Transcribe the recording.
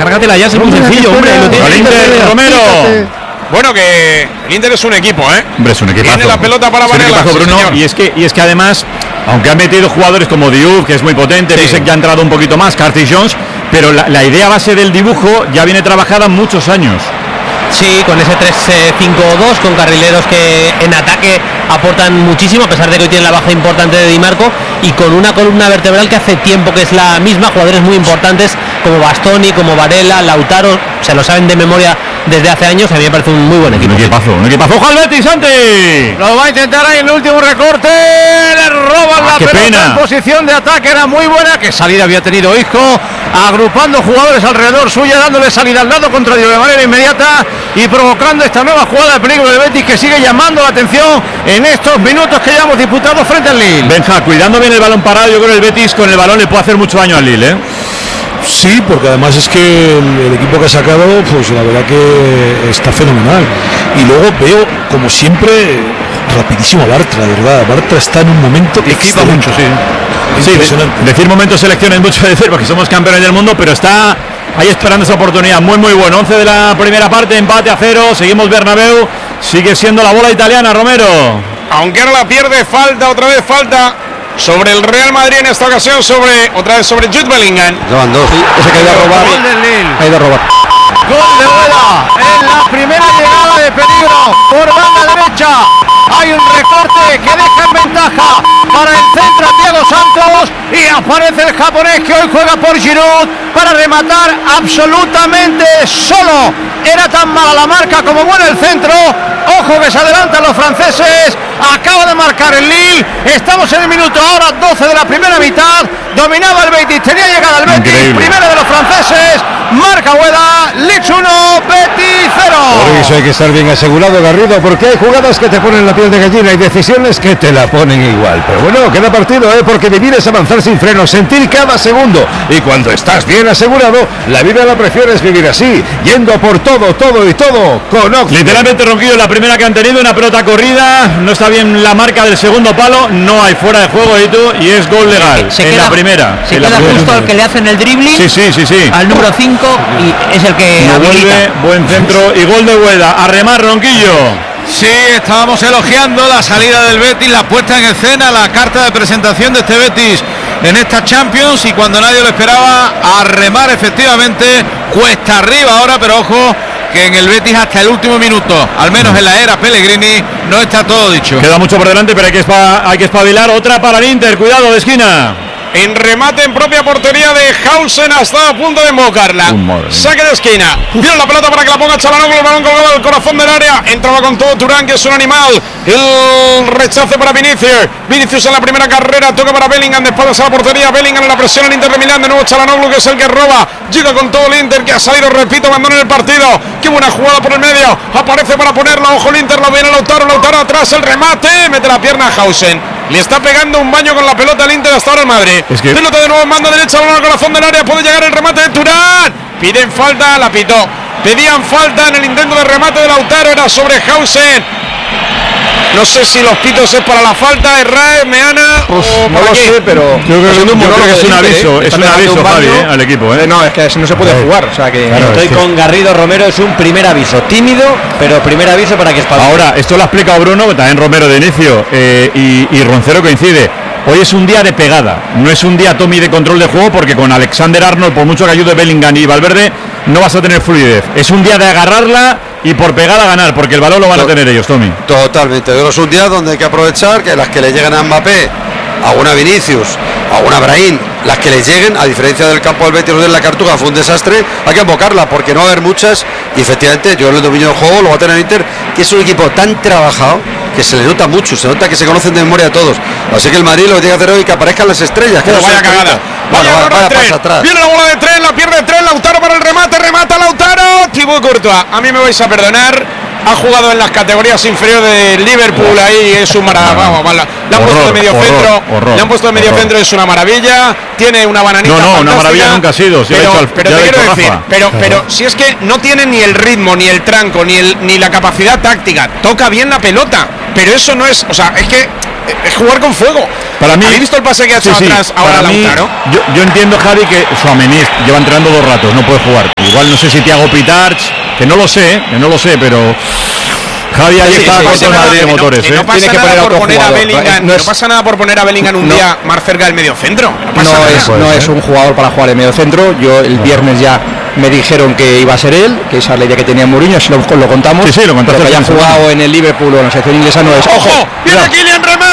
cárgatela ya, es muy sencillo, hombre. Lo tiene el Inter, Romero. Bueno, que el Inter es un equipo, Hombre, es un equipazo. Tiene la pelota para Varela, Bruno. Y es que además, aunque han metido jugadores como Diouf, que es muy potente, Bisek ya ha entrado un poquito más, Curtis Jones, pero la idea base del dibujo ya viene trabajada muchos años. Sí, con ese 3-5-2, con carrileros que en ataque aportan muchísimo, a pesar de que hoy tienen la baja importante de Di Marco, y con una columna vertebral que hace tiempo que es la misma, jugadores muy importantes como Bastoni, como Varela, Lautaro, se lo saben de memoria desde hace años. A mí me parece un muy buen equipo. Un equipazo. ¡Ojo al Betis, Santi! Lo va a intentar ahí en el último recorte, le roban la pelota en posición de ataque, era muy buena, que salida había tenido Isco, agrupando jugadores alrededor suya, dándole salida al lado contrario de manera inmediata y provocando esta nueva jugada de peligro del Betis, que sigue llamando la atención en estos minutos que ya hemos disputado frente al Lille. Benja, cuidando bien el balón parado, yo creo que el Betis con el balón le puede hacer mucho daño al Lille, Sí, porque además es que el equipo que ha sacado, pues la verdad que está fenomenal. Y luego veo, como siempre, rapidísimo a Bartra, de verdad. Bartra está en un momento que equipa mucho, sí, decir momento selección es mucho decir, porque somos campeones del mundo, pero está ahí esperando esa oportunidad. Muy bueno. 11 de la primera parte, empate a 0. Seguimos Bernabéu, sigue siendo la bola italiana, Romero. Aunque ahora la pierde, otra vez falta sobre el Real Madrid, en esta ocasión otra vez sobre Jude Bellingham. Llevan dos. Ese que ha ido a robar. Gol del Lille. Ha ido a robar. Gol de Rueda en la primera llegada de peligro por banda derecha. Hay un recorte que deja en ventaja para el centro Thiago Santos y aparece el japonés que hoy juega por Giroud para rematar absolutamente solo. Era tan mala la marca como bueno el centro. Ojo que se adelantan los franceses. Acaba de marcar el Lille. Estamos en el minuto ahora 12 de la primera mitad. Dominaba el Betis, tenía llegada el Betis. Primero de los franceses. Marca Rueda. Leeds 1, Betis 0. Por eso hay que estar bien asegurado, Garrido, porque hay jugadas que te ponen la piel de gallina y decisiones que te la ponen igual. Pero bueno, queda partido, porque vivir es avanzar sin frenos, sentir cada segundo. Y cuando estás bien asegurado, la vida la prefieres vivir así, yendo por todo con Oxford. Literalmente, Ronquillo, la primera que han tenido, una pelota corrida, no está bien la marca del segundo palo, no hay fuera de juego y es gol legal. La primera. Se queda justo al que le hacen el dribbling. Sí. Al número 5 y es el que vuelve, buen centro y gol de Rueda. A remar, Ronquillo. Sí, estábamos elogiando la salida del Betis, la puesta en escena, la carta de presentación de este Betis en esta Champions, y cuando nadie lo esperaba, a remar efectivamente, cuesta arriba ahora, pero ojo que en el Betis hasta el último minuto, al menos en la era Pellegrini, no está todo dicho. Queda mucho por delante, pero hay que espabilar. Otra para el Inter, cuidado de esquina. En remate en propia portería de Hausen, ha estado a punto de embocarla. Saque de esquina. Vieron la pelota para que la ponga Çalhanoğlu, el balón colgado del corazón del área. Entraba con todo Turán, que es un animal. El rechace para Vinicius en la primera carrera. Toca para Bellingham, después a la portería. Bellingham en la presión, el Inter de Milán. De nuevo Çalhanoğlu, que es el que roba. Llega con todo el Inter, que ha salido, repito, abandona el partido. Qué buena jugada por el medio. Aparece para ponerlo. Ojo el Inter, lo viene Lautaro atrás, el remate. Mete la pierna a Hausen. Le está pegando un baño con la pelota al Inter hasta ahora el Madrid. Pelota de nuevo en banda derecha, balón al corazón del área. Puede llegar el remate de Turán. Piden falta, la pitó. Pedían falta en el intento de remate de Lautaro. Era sobre Hausen. No sé si los pitos es para la falta, Herrera, Meana o no lo sé, pero yo creo que es un aviso, Javi, al equipo. No, es que así no se puede jugar. O sea que estoy con Garrido. Romero es un primer aviso, tímido, pero primer aviso para que espabile. Ahora, esto lo ha explicado Bruno, también Romero de inicio, y Roncero coincide. Hoy es un día de pegada, no es un día, Tommy, de control de juego, porque con Alexander Arnold, por mucho que ayude Bellingham y Valverde, no vas a tener fluidez. Es un día de agarrarla y por pegada ganar, porque el balón lo van a tener ellos, Tommy. Totalmente, pero es un día donde hay que aprovechar que las que le lleguen a Mbappé, a una Vinicius, a una Brahim, las que le lleguen, a diferencia del campo del Betis de la Cartuja, fue un desastre, hay que embocarla, porque no va a haber muchas, y efectivamente, yo en el dominio del juego lo va a tener Inter, que es un equipo tan trabajado, que se le nota mucho, se nota que se conocen de memoria a todos. Así que el Madrid lo que tiene que hacer hoy es que aparezcan las estrellas. Que no vaya cagada. Vaya pasa atrás. Viene la bola de tren, la pierde tren, Lautaro para el remate, remata Lautaro. Thibaut Courtois, a mí me vais a perdonar. Ha jugado en las categorías inferiores del Liverpool, ahí es un maravilla. Le han puesto de medio centro. Le han puesto de medio centro, es una maravilla. Tiene una bananita. No, una maravilla nunca ha sido. Pero te quiero decir, pero si es que no tiene ni el ritmo, ni el tranco, ni la capacidad táctica. Toca bien la pelota, pero eso no es, o sea, es que es jugar con fuego. Para mí, ¿habéis visto el pase que ha hecho atrás ahora Lautaro? Yo entiendo, Javi, que Tchouaméni lleva entrenando 2 ratos, no puede jugar. Igual no sé si Thiago Pitarch, que no lo sé, pero Javi ahí está con todo Madrid de motores. No pasa nada por poner a Bellingham, no pasa nada por poner a Bellingham un día más cerca del medio centro. No es un jugador para jugar en medio centro. Yo el viernes ya me dijeron que iba a ser él, que esa es la idea que tenía Mourinho, si lo contamos. Sí, lo contamos. Pero que hayan jugado en el Liverpool o en la selección inglesa no es. ¡Ojo! ¡Viene Kylian Mbappé!